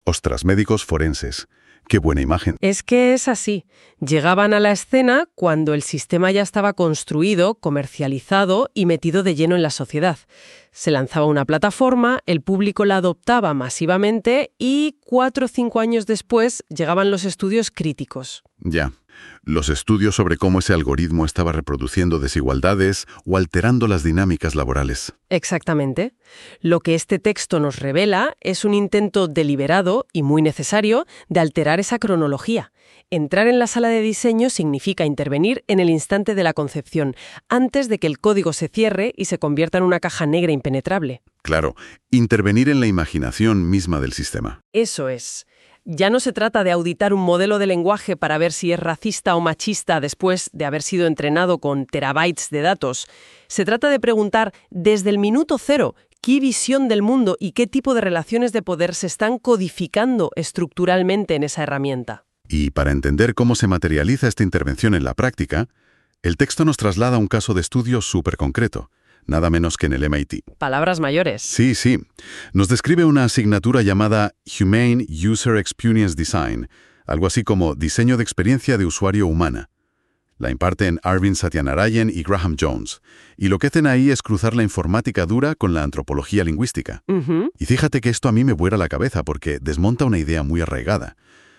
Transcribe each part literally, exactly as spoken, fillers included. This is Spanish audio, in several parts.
Ostras, médicos forenses. Qué buena imagen. Es que es así. Llegaban a la escena cuando el sistema ya estaba construido, comercializado y metido de lleno en la sociedad. Se lanzaba una plataforma, el público la adoptaba masivamente y cuatro o cinco años después llegaban los estudios críticos. Ya. Los estudios sobre cómo ese algoritmo estaba reproduciendo desigualdades o alterando las dinámicas laborales. Exactamente. Lo que este texto nos revela es un intento deliberado y muy necesario de alterar esa cronología. Entrar en la sala de diseño significa intervenir en el instante de la concepción, antes de que el código se cierre y se convierta en una caja negra impenetrable. Claro, intervenir en la imaginación misma del sistema. Eso es. Ya no se trata de auditar un modelo de lenguaje para ver si es racista o machista después de haber sido entrenado con terabytes de datos. Se trata de preguntar desde el minuto cero qué visión del mundo y qué tipo de relaciones de poder se están codificando estructuralmente en esa herramienta. Y para entender cómo se materializa esta intervención en la práctica, el texto nos traslada a un caso de estudio súper concreto. Nada menos que en el M I T. Palabras mayores. Sí, sí. Nos describe una asignatura llamada Humane User Experience Design, algo así como Diseño de Experiencia de Usuario Humana. La imparten Arvind Satyanarayan y Graham Jones, y lo que hacen ahí es cruzar la informática dura con la antropología lingüística. Uh-huh. Y fíjate que esto a mí me vuela la cabeza porque desmonta una idea muy arraigada.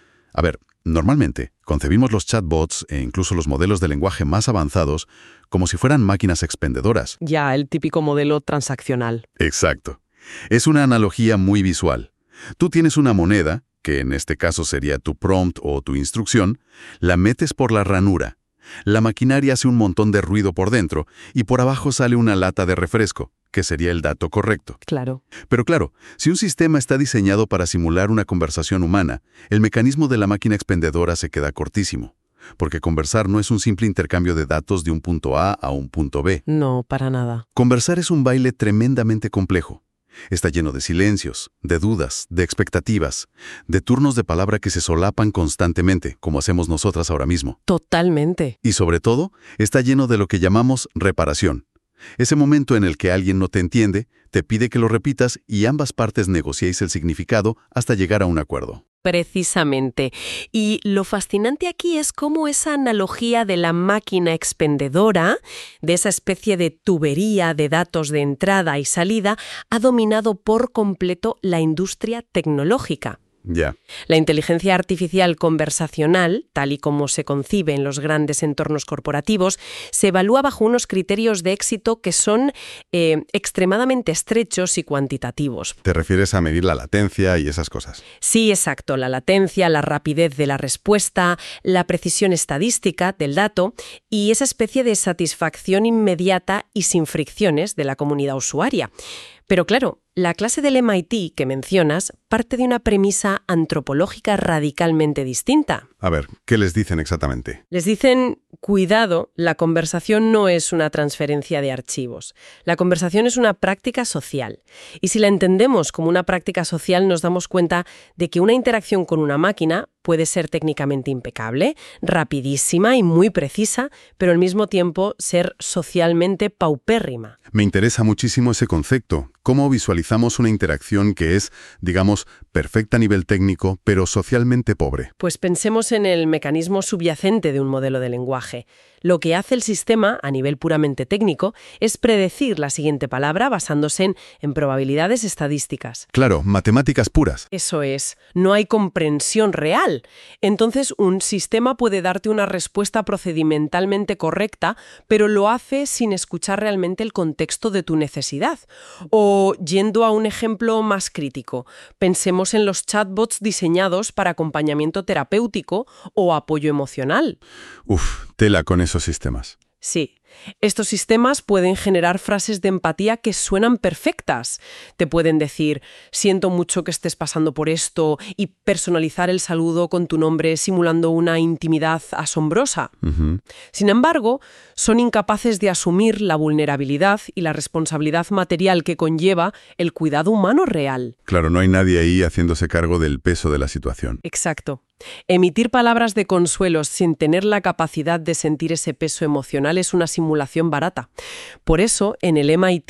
A ver, normalmente concebimos los chatbots e incluso los modelos de lenguaje más avanzados como si fueran máquinas expendedoras. Ya, el típico modelo transaccional. Exacto. Es una analogía muy visual. Tú tienes una moneda, que en este caso sería tu prompt o tu instrucción, la metes por la ranura. La maquinaria hace un montón de ruido por dentro y por abajo sale una lata de refresco, que sería el dato correcto. Claro. Pero claro, si un sistema está diseñado para simular una conversación humana, el mecanismo de la máquina expendedora se queda cortísimo. Porque conversar no es un simple intercambio de datos de un punto A a un punto B. No, para nada. Conversar es un baile tremendamente complejo. Está lleno de silencios, de dudas, de expectativas, de turnos de palabra que se solapan constantemente, como hacemos nosotras ahora mismo. Totalmente. Y sobre todo, está lleno de lo que llamamos reparación. Ese momento en el que alguien no te entiende, te pide que lo repitas y ambas partes negociéis el significado hasta llegar a un acuerdo. Precisamente. Y lo fascinante aquí es cómo esa analogía de la máquina expendedora, de esa especie de tubería de datos de entrada y salida, ha dominado por completo la industria tecnológica. Ya. La inteligencia artificial conversacional, tal y como se concibe en los grandes entornos corporativos, se evalúa bajo unos criterios de éxito que son eh, extremadamente estrechos y cuantitativos. ¿Te refieres a medir la latencia y esas cosas? Sí, exacto. La latencia, la rapidez de la respuesta, la precisión estadística del dato y esa especie de satisfacción inmediata y sin fricciones de la comunidad usuaria. Pero claro, la clase del M I T que mencionas parte de una premisa antropológica radicalmente distinta. A ver, ¿qué les dicen exactamente? Les dicen, cuidado, la conversación no es una transferencia de archivos. La conversación es una práctica social. Y si la entendemos como una práctica social, nos damos cuenta de que una interacción con una máquina puede ser técnicamente impecable, rapidísima y muy precisa, pero al mismo tiempo ser socialmente paupérrima. Me interesa muchísimo ese concepto. ¿Cómo visualizamos una interacción que es, digamos, perfecta a nivel técnico, pero socialmente pobre? Pues pensemos en el mecanismo subyacente de un modelo de lenguaje. Lo que hace el sistema, a nivel puramente técnico, es predecir la siguiente palabra basándose en, en probabilidades estadísticas. Claro, matemáticas puras. Eso es, no hay comprensión real. Entonces, un sistema puede darte una respuesta procedimentalmente correcta, pero lo hace sin escuchar realmente el contexto de tu necesidad. O, yendo a un ejemplo más crítico, pensemos en los chatbots diseñados para acompañamiento terapéutico o apoyo emocional. Uf, tela con esos sistemas. Sí. Estos sistemas pueden generar frases de empatía que suenan perfectas. Te pueden decir, siento mucho que estés pasando por esto, y personalizar el saludo con tu nombre simulando una intimidad asombrosa. Uh-huh. Sin embargo, son incapaces de asumir la vulnerabilidad y la responsabilidad material que conlleva el cuidado humano real. Claro, no hay nadie ahí haciéndose cargo del peso de la situación. Exacto. Emitir palabras de consuelo sin tener la capacidad de sentir ese peso emocional es una simulación barata. Por eso, en el M I T,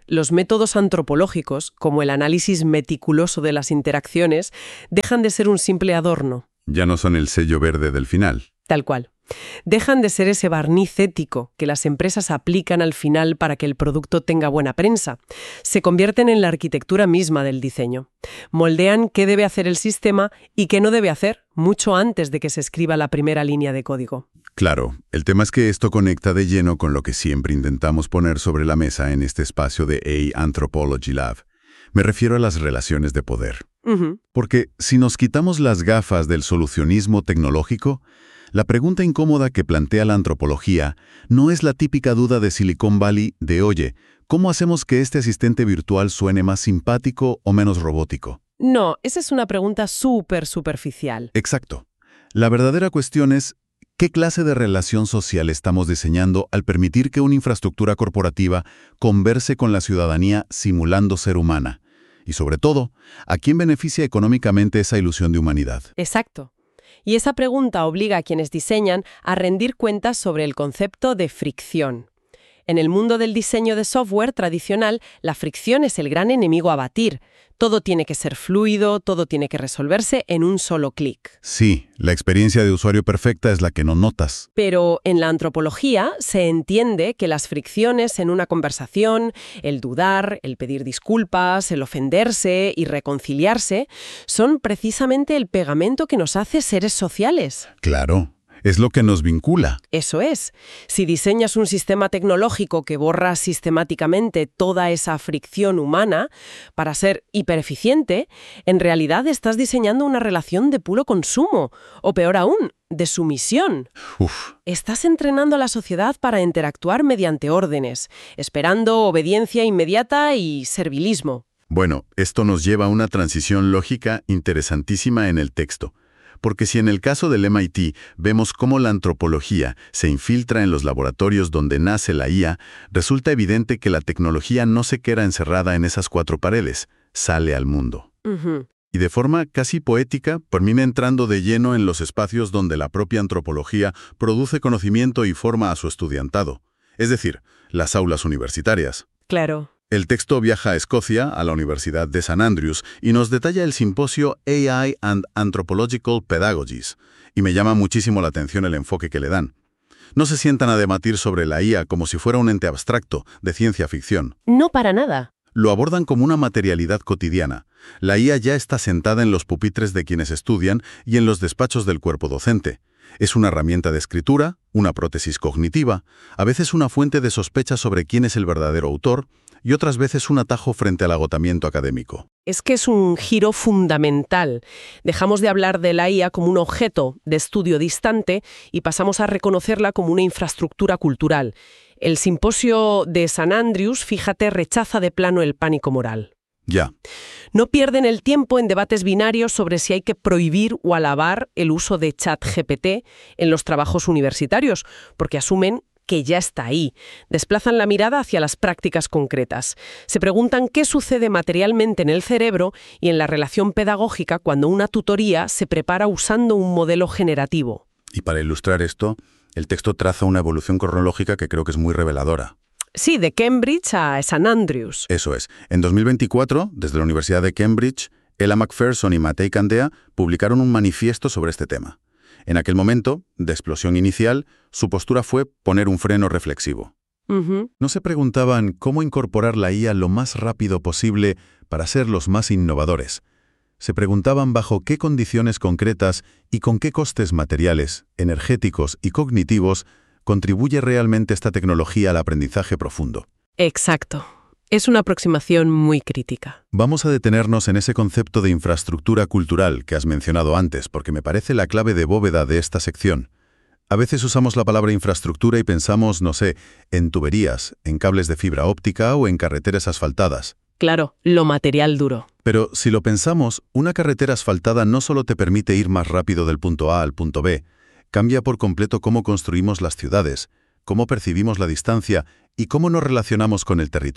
los métodos antropológicos, como el análisis meticuloso de las interacciones, dejan de ser un simple adorno. Ya no son el sello verde del final. Tal cual. Dejan de ser ese barniz ético que las empresas aplican al final para que el producto tenga buena prensa. Se convierten en la arquitectura misma del diseño. Moldean qué debe hacer el sistema y qué no debe hacer, mucho antes de que se escriba la primera línea de código. Claro, el tema es que esto conecta de lleno con lo que siempre intentamos poner sobre la mesa en este espacio de A I Anthropology Lab. Me refiero a las relaciones de poder. Uh-huh. Porque si nos quitamos las gafas del solucionismo tecnológico, la pregunta incómoda que plantea la antropología no es la típica duda de Silicon Valley de, oye, ¿cómo hacemos que este asistente virtual suene más simpático o menos robótico? No, esa es una pregunta súper superficial. Exacto. La verdadera cuestión es, ¿qué clase de relación social estamos diseñando al permitir que una infraestructura corporativa converse con la ciudadanía simulando ser humana? Y sobre todo, ¿a quién beneficia económicamente esa ilusión de humanidad? Exacto. Y esa pregunta obliga a quienes diseñan a rendir cuentas sobre el concepto de fricción. En el mundo del diseño de software tradicional, la fricción es el gran enemigo a batir. Todo tiene que ser fluido, todo tiene que resolverse en un solo clic. Sí, la experiencia de usuario perfecta es la que no notas. Pero en la antropología se entiende que las fricciones en una conversación, el dudar, el pedir disculpas, el ofenderse y reconciliarse, son precisamente el pegamento que nos hace seres sociales. Claro. Es lo que nos vincula. Eso es. Si diseñas un sistema tecnológico que borra sistemáticamente toda esa fricción humana para ser hipereficiente, en realidad estás diseñando una relación de puro consumo, o peor aún, de sumisión. Uf. Estás entrenando a la sociedad para interactuar mediante órdenes, esperando obediencia inmediata y servilismo. Bueno, esto nos lleva a una transición lógica interesantísima en el texto. Porque si en el caso del M I T vemos cómo la antropología se infiltra en los laboratorios donde nace la I A, resulta evidente que la tecnología no se queda encerrada en esas cuatro paredes, sale al mundo. Uh-huh. Y de forma casi poética, termina entrando de lleno en los espacios donde la propia antropología produce conocimiento y forma a su estudiantado, es decir, las aulas universitarias. Claro. El texto viaja a Escocia, a la Universidad de San Andrews, y nos detalla el simposio A I and Anthropological Pedagogies, y me llama muchísimo la atención el enfoque que le dan. No se sientan a debatir sobre la I A como si fuera un ente abstracto, de ciencia ficción. No para nada. Lo abordan como una materialidad cotidiana. La I A ya está sentada en los pupitres de quienes estudian y en los despachos del cuerpo docente. Es una herramienta de escritura, una prótesis cognitiva, a veces una fuente de sospecha sobre quién es el verdadero autor, y otras veces un atajo frente al agotamiento académico. Es que es un giro fundamental. Dejamos de hablar de la I A como un objeto de estudio distante y pasamos a reconocerla como una infraestructura cultural. El simposio de San Andrews, fíjate, rechaza de plano el pánico moral. Ya. No pierden el tiempo en debates binarios sobre si hay que prohibir o alabar el uso de ChatGPT en los trabajos universitarios, porque asumen que ya está ahí. Desplazan la mirada hacia las prácticas concretas. Se preguntan qué sucede materialmente en el cerebro y en la relación pedagógica cuando una tutoría se prepara usando un modelo generativo. Y para ilustrar esto, el texto traza una evolución cronológica que creo que es muy reveladora. Sí, de Cambridge a San Andrews. Eso es. En dos mil veinticuatro, desde la Universidad de Cambridge, Ella Macpherson y Matei Candea publicaron un manifiesto sobre este tema. En aquel momento, de explosión inicial, su postura fue poner un freno reflexivo. Uh-huh. No se preguntaban cómo incorporar la I A lo más rápido posible para ser los más innovadores. Se preguntaban bajo qué condiciones concretas y con qué costes materiales, energéticos y cognitivos contribuye realmente esta tecnología al aprendizaje profundo. Exacto. Es una aproximación muy crítica. Vamos a detenernos en ese concepto de infraestructura cultural que has mencionado antes, porque me parece la clave de bóveda de esta sección. A veces usamos la palabra infraestructura y pensamos, no sé, en tuberías, en cables de fibra óptica o en carreteras asfaltadas. Claro, lo material duro. Pero si lo pensamos, una carretera asfaltada no solo te permite ir más rápido del punto A al punto B, cambia por completo cómo construimos las ciudades, cómo percibimos la distancia y cómo nos relacionamos con el territorio.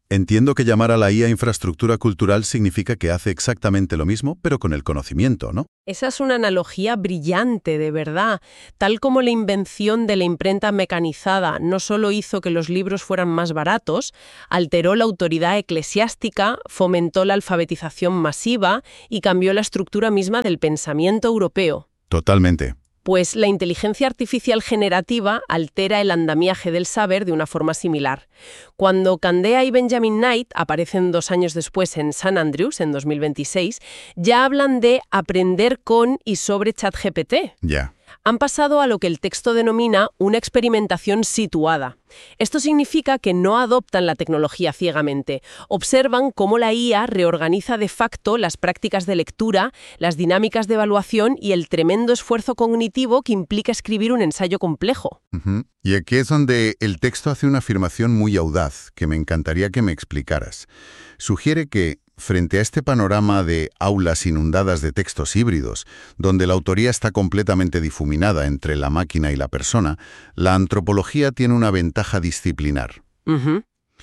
Entiendo que llamar a la I A infraestructura cultural significa que hace exactamente lo mismo, pero con el conocimiento, ¿no? Esa es una analogía brillante, de verdad. Tal como la invención de la imprenta mecanizada no solo hizo que los libros fueran más baratos, alteró la autoridad eclesiástica, fomentó la alfabetización masiva y cambió la estructura misma del pensamiento europeo. Totalmente. Pues la inteligencia artificial generativa altera el andamiaje del saber de una forma similar. Cuando Candea y Benjamin Knight aparecen dos años después en Saint Andrews, en dos mil veintiséis, ya hablan de aprender con y sobre ChatGPT. Ya. Han pasado a lo que el texto denomina una experimentación situada. Esto significa que no adoptan la tecnología ciegamente. Observan cómo la I A reorganiza de facto las prácticas de lectura, las dinámicas de evaluación y el tremendo esfuerzo cognitivo que implica escribir un ensayo complejo. Uh-huh. Y aquí es donde el texto hace una afirmación muy audaz, que me encantaría que me explicaras. Sugiere que, frente a este panorama de aulas inundadas de textos híbridos, donde la autoría está completamente difuminada entre la máquina y la persona, la antropología tiene una ventaja disciplinar. Uh-huh.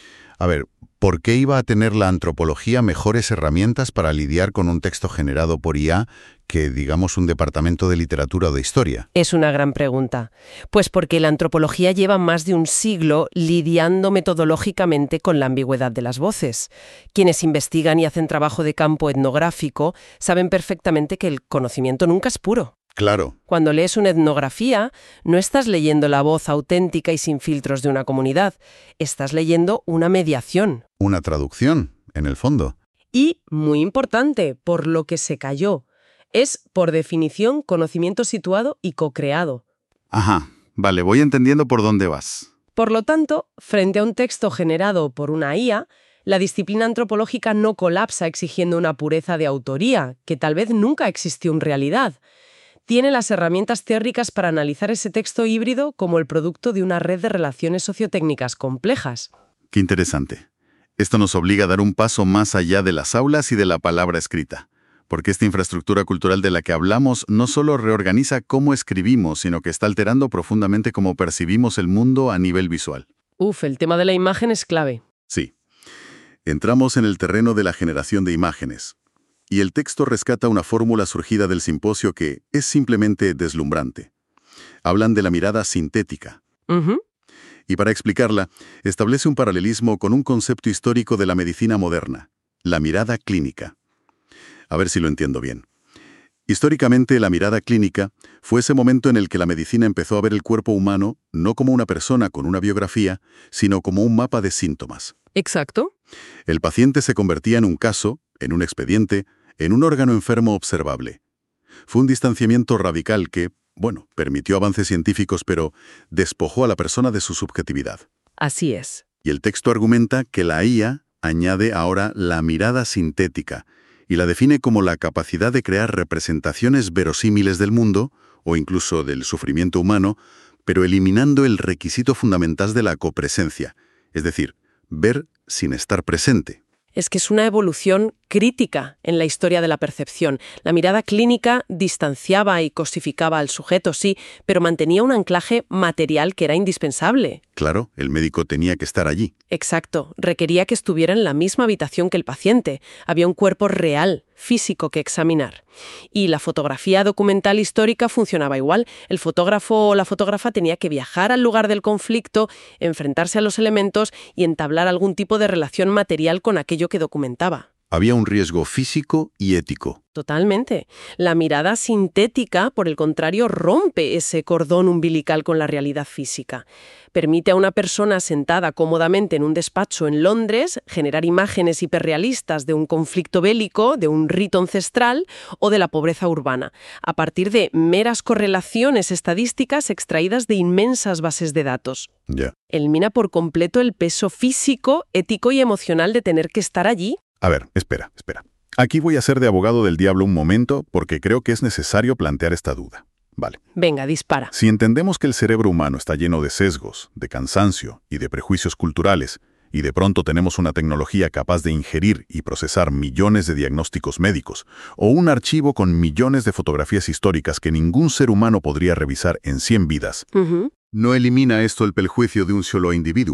A ver, ¿por qué iba a tener la antropología mejores herramientas para lidiar con un texto generado por I A que, digamos, un departamento de literatura o de historia? Es una gran pregunta. Pues porque la antropología lleva más de un siglo lidiando metodológicamente con la ambigüedad de las voces. Quienes investigan y hacen trabajo de campo etnográfico saben perfectamente que el conocimiento nunca es puro. Claro. Cuando lees una etnografía, no estás leyendo la voz auténtica y sin filtros de una comunidad. Estás leyendo una mediación. Una traducción, en el fondo. Y, muy importante, por lo que se cayó. Es, por definición, conocimiento situado y co-creado. Ajá, vale, voy entendiendo por dónde vas. Por lo tanto, frente a un texto generado por una I A, la disciplina antropológica no colapsa exigiendo una pureza de autoría, que tal vez nunca existió en realidad. Tiene las herramientas teóricas para analizar ese texto híbrido como el producto de una red de relaciones sociotécnicas complejas. Qué interesante. Esto nos obliga a dar un paso más allá de las aulas y de la palabra escrita, porque esta infraestructura cultural de la que hablamos no solo reorganiza cómo escribimos, sino que está alterando profundamente cómo percibimos el mundo a nivel visual. Uf, el tema de la imagen es clave. Sí. Entramos en el terreno de la generación de imágenes. Y el texto rescata una fórmula surgida del simposio que es simplemente deslumbrante. Hablan de la mirada sintética. Uh-huh. Y para explicarla, establece un paralelismo con un concepto histórico de la medicina moderna, la mirada clínica. A ver si lo entiendo bien. Históricamente, la mirada clínica fue ese momento en el que la medicina empezó a ver el cuerpo humano no como una persona con una biografía, sino como un mapa de síntomas. Exacto. El paciente se convertía en un caso, en un expediente, en un órgano enfermo observable. Fue un distanciamiento radical que, bueno, permitió avances científicos, pero despojó a la persona de su subjetividad. Así es. Y el texto argumenta que la I A añade ahora la mirada sintética y la define como la capacidad de crear representaciones verosímiles del mundo, o incluso del sufrimiento humano, pero eliminando el requisito fundamental de la copresencia, es decir, ver sin estar presente. Es que es una evolución crítica en la historia de la percepción. La mirada clínica distanciaba y cosificaba al sujeto, sí, pero mantenía un anclaje material que era indispensable. Claro, el médico tenía que estar allí. Exacto, requería que estuviera en la misma habitación que el paciente. Había un cuerpo real, físico que examinar. Y la fotografía documental histórica funcionaba igual. El fotógrafo o la fotógrafa tenía que viajar al lugar del conflicto, enfrentarse a los elementos y entablar algún tipo de relación material con aquello que documentaba. Había un riesgo físico y ético. Totalmente. La mirada sintética, por el contrario, rompe ese cordón umbilical con la realidad física. Permite a una persona sentada cómodamente en un despacho en Londres generar imágenes hiperrealistas de un conflicto bélico, de un rito ancestral o de la pobreza urbana, a partir de meras correlaciones estadísticas extraídas de inmensas bases de datos. Ya. Elimina por completo el peso físico, ético y emocional de tener que estar allí. A ver, espera, espera. Aquí voy a ser de abogado del diablo un momento porque creo que es necesario plantear esta duda. Vale. Venga, dispara. Si entendemos que el cerebro humano está lleno de sesgos, de cansancio y de prejuicios culturales, y de pronto tenemos una tecnología capaz de ingerir y procesar millones de diagnósticos médicos, o un archivo con millones de fotografías históricas que ningún ser humano podría revisar en cien vidas, Uh-huh. ¿no elimina esto el perjuicio de un solo individuo?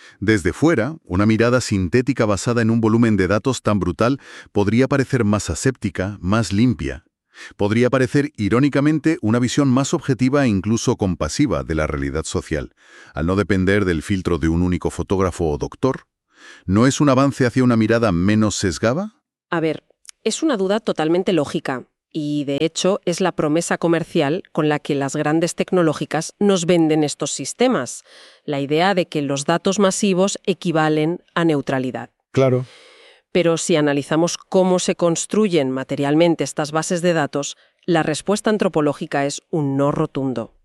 Desde fuera, una mirada sintética basada en un volumen de datos tan brutal podría parecer más aséptica, más limpia. Podría parecer, irónicamente, una visión más objetiva e incluso compasiva de la realidad social, al no depender del filtro de un único fotógrafo o doctor. ¿No es un avance hacia una mirada menos sesgada? A ver, es una duda totalmente lógica. Y, de hecho, es la promesa comercial con la que las grandes tecnológicas nos venden estos sistemas. La idea de que los datos masivos equivalen a neutralidad. Claro. Pero si analizamos cómo se construyen materialmente estas bases de datos, la respuesta antropológica es un no rotundo.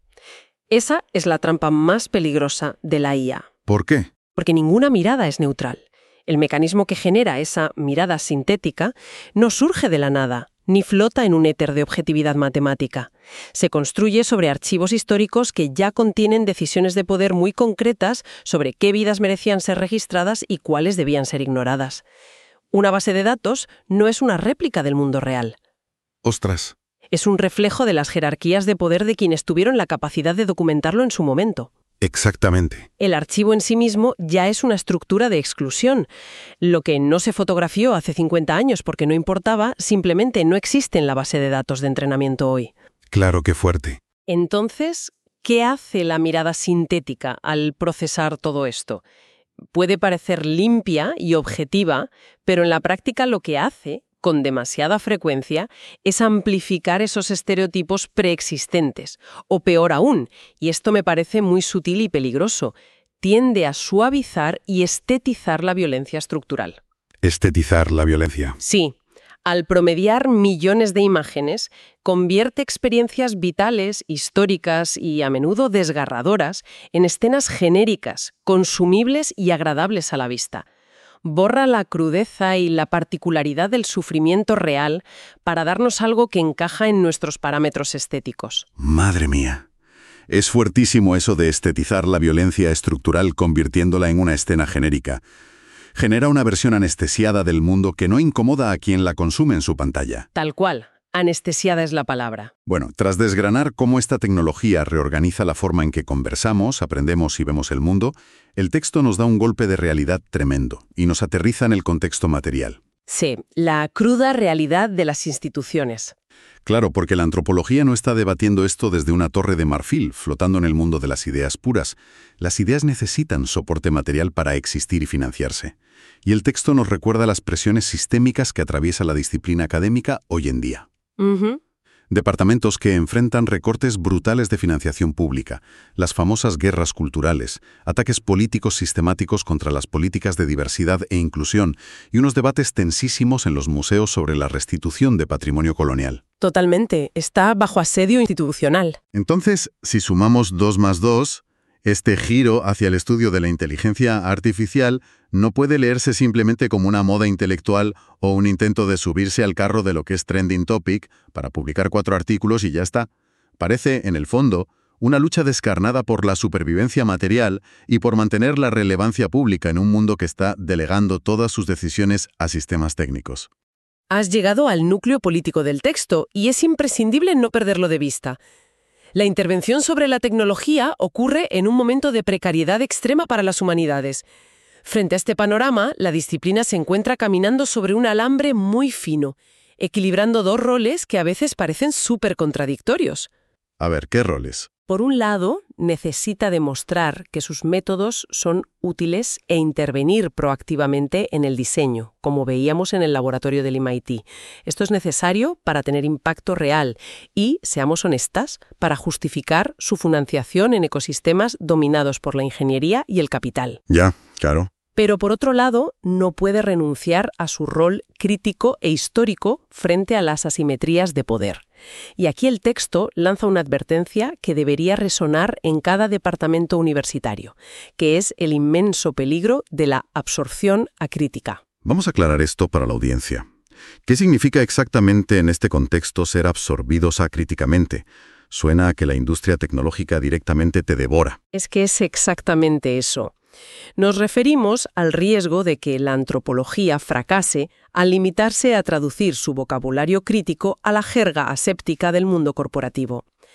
Esa es la trampa más peligrosa de la I A. ¿Por qué? Porque ninguna mirada es neutral. El mecanismo que genera esa mirada sintética no surge de la nada, ni flota en un éter de objetividad matemática. Se construye sobre archivos históricos que ya contienen decisiones de poder muy concretas sobre qué vidas merecían ser registradas y cuáles debían ser ignoradas. Una base de datos no es una réplica del mundo real. ¡Ostras! Es un reflejo de las jerarquías de poder de quienes tuvieron la capacidad de documentarlo en su momento. Exactamente. El archivo en sí mismo ya es una estructura de exclusión. Lo que no se fotografió hace cincuenta años porque no importaba, simplemente no existe en la base de datos de entrenamiento hoy. Claro, qué fuerte. Entonces, ¿qué hace la mirada sintética al procesar todo esto? Puede parecer limpia y objetiva, pero en la práctica lo que hace, con demasiada frecuencia, es amplificar esos estereotipos preexistentes. O peor aún, y esto me parece muy sutil y peligroso, tiende a suavizar y estetizar la violencia estructural. Estetizar la violencia. Sí. Al promediar millones de imágenes, convierte experiencias vitales, históricas y a menudo desgarradoras en escenas genéricas, consumibles y agradables a la vista. Borra la crudeza y la particularidad del sufrimiento real para darnos algo que encaja en nuestros parámetros estéticos. Madre mía. Es fuertísimo eso de estetizar la violencia estructural convirtiéndola en una escena genérica. Genera una versión anestesiada del mundo que no incomoda a quien la consume en su pantalla. Tal cual. Anestesiada es la palabra. Bueno, tras desgranar cómo esta tecnología reorganiza la forma en que conversamos, aprendemos y vemos el mundo, el texto nos da un golpe de realidad tremendo y nos aterriza en el contexto material. Sí, la cruda realidad de las instituciones. Claro, porque la antropología no está debatiendo esto desde una torre de marfil, flotando en el mundo de las ideas puras. Las ideas necesitan soporte material para existir y financiarse. Y el texto nos recuerda las presiones sistémicas que atraviesa la disciplina académica hoy en día. Uh-huh. Departamentos que enfrentan recortes brutales de financiación pública, las famosas guerras culturales, ataques políticos sistemáticos contra las políticas de diversidad e inclusión y unos debates tensísimos en los museos sobre la restitución de patrimonio colonial. Totalmente. Está bajo asedio institucional. Entonces, si sumamos dos más dos, este giro hacia el estudio de la inteligencia artificial no puede leerse simplemente como una moda intelectual o un intento de subirse al carro de lo que es trending topic para publicar cuatro artículos y ya está. Parece, en el fondo, una lucha descarnada por la supervivencia material y por mantener la relevancia pública en un mundo que está delegando todas sus decisiones a sistemas técnicos. Has llegado al núcleo político del texto y es imprescindible no perderlo de vista. La intervención sobre la tecnología ocurre en un momento de precariedad extrema para las humanidades. Frente a este panorama, la disciplina se encuentra caminando sobre un alambre muy fino, equilibrando dos roles que a veces parecen súper contradictorios. A ver, ¿qué roles? Por un lado, necesita demostrar que sus métodos son útiles e intervenir proactivamente en el diseño, como veíamos en el laboratorio del M I T. Esto es necesario para tener impacto real y, seamos honestas, para justificar su financiación en ecosistemas dominados por la ingeniería y el capital. Ya, claro. Pero por otro lado, no puede renunciar a su rol crítico e histórico frente a las asimetrías de poder. Y aquí el texto lanza una advertencia que debería resonar en cada departamento universitario, que es el inmenso peligro de la absorción acrítica. Vamos a aclarar esto para la audiencia. ¿Qué significa exactamente en este contexto ser absorbidos acríticamente? Suena a que la industria tecnológica directamente te devora. Es que es exactamente eso. Nos referimos al riesgo de que la antropología fracase al limitarse a traducir su vocabulario crítico a la jerga aséptica del mundo corporativo.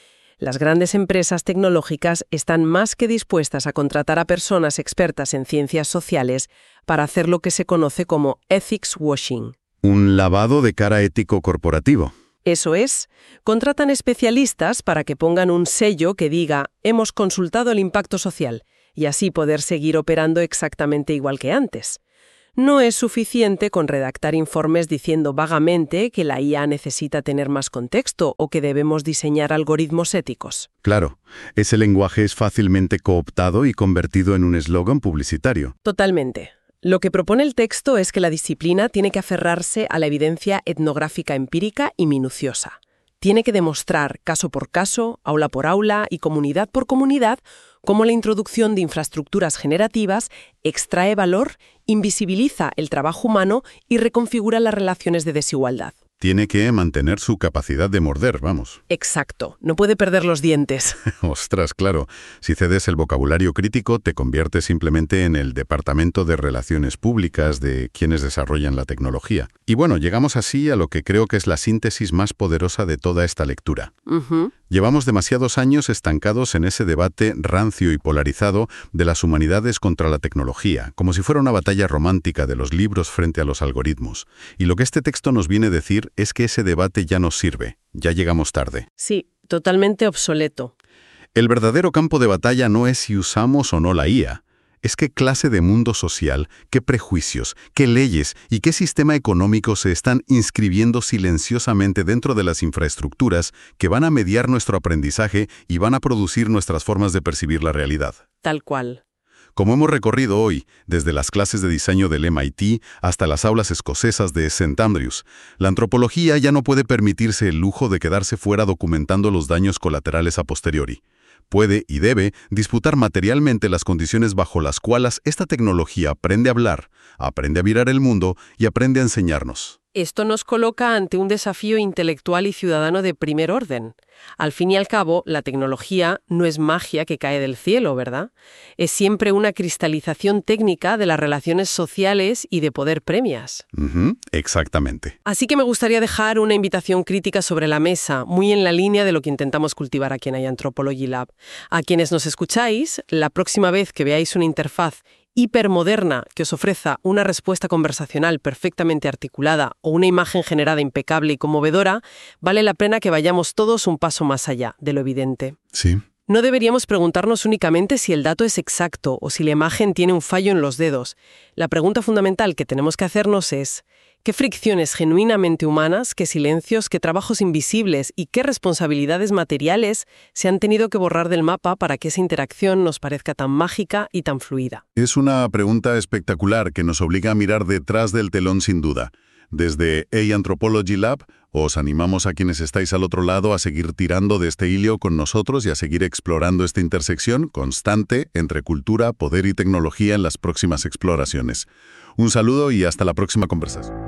Las grandes empresas tecnológicas están más que dispuestas a contratar a personas expertas en ciencias sociales para hacer lo que se conoce como ethics washing. Un lavado de cara ético corporativo. Eso es, contratan especialistas para que pongan un sello que diga «hemos consultado el impacto social» y así poder seguir operando exactamente igual que antes. No es suficiente con redactar informes diciendo vagamente que la I A necesita tener más contexto o que debemos diseñar algoritmos éticos. Claro, ese lenguaje es fácilmente cooptado y convertido en un eslogan publicitario. Totalmente. Lo que propone el texto es que la disciplina tiene que aferrarse a la evidencia etnográfica empírica y minuciosa. Tiene que demostrar, caso por caso, aula por aula y comunidad por comunidad, cómo la introducción de infraestructuras generativas extrae valor, invisibiliza el trabajo humano y reconfigura las relaciones de desigualdad. Tiene que mantener su capacidad de morder, vamos. Exacto, no puede perder los dientes. Ostras, claro. Si cedes el vocabulario crítico, te conviertes simplemente en el departamento de relaciones públicas de quienes desarrollan la tecnología. Y bueno, llegamos así a lo que creo que es la síntesis más poderosa de toda esta lectura. Uh-huh. Llevamos demasiados años estancados en ese debate rancio y polarizado de las humanidades contra la tecnología, como si fuera una batalla romántica de los libros frente a los algoritmos. Y lo que este texto nos viene a decir es que ese debate ya no sirve, ya llegamos tarde. Sí, totalmente obsoleto. El verdadero campo de batalla no es si usamos o no la I A, es qué clase de mundo social, qué prejuicios, qué leyes y qué sistema económico se están inscribiendo silenciosamente dentro de las infraestructuras que van a mediar nuestro aprendizaje y van a producir nuestras formas de percibir la realidad. Tal cual. Como hemos recorrido hoy, desde las clases de diseño del M I T hasta las aulas escocesas de Saint Andrews, la antropología ya no puede permitirse el lujo de quedarse fuera documentando los daños colaterales a posteriori. Puede y debe disputar materialmente las condiciones bajo las cuales esta tecnología aprende a hablar, aprende a mirar el mundo y aprende a enseñarnos. Esto nos coloca ante un desafío intelectual y ciudadano de primer orden. Al fin y al cabo, la tecnología no es magia que cae del cielo, ¿verdad? Es siempre una cristalización técnica de las relaciones sociales y de poder premias. Uh-huh, exactamente. Así que me gustaría dejar una invitación crítica sobre la mesa, muy en la línea de lo que intentamos cultivar aquí en iAnthropology Lab. A quienes nos escucháis, la próxima vez que veáis una interfaz hipermoderna que os ofrezca una respuesta conversacional perfectamente articulada o una imagen generada impecable y conmovedora, vale la pena que vayamos todos un paso más allá de lo evidente. Sí. No deberíamos preguntarnos únicamente si el dato es exacto o si la imagen tiene un fallo en los dedos. La pregunta fundamental que tenemos que hacernos es ¿qué fricciones genuinamente humanas, qué silencios, qué trabajos invisibles y qué responsabilidades materiales se han tenido que borrar del mapa para que esa interacción nos parezca tan mágica y tan fluida? Es una pregunta espectacular que nos obliga a mirar detrás del telón sin duda. Desde iAnthropology Lab, os animamos a quienes estáis al otro lado a seguir tirando de este hilo con nosotros y a seguir explorando esta intersección constante entre cultura, poder y tecnología en las próximas exploraciones. Un saludo y hasta la próxima conversación.